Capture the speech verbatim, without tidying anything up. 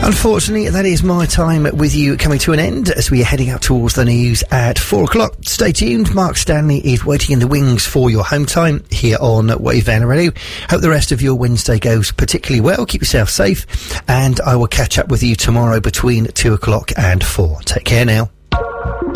Unfortunately, that is my time with you coming to an end as we are heading out towards the news at four o'clock. Stay tuned. Mark Stanley is waiting in the wings for your home time here on Wave Van Radio. Hope the rest of your Wednesday goes particularly well. Keep yourself safe, and I will catch up with you tomorrow between two o'clock and four. Take care now.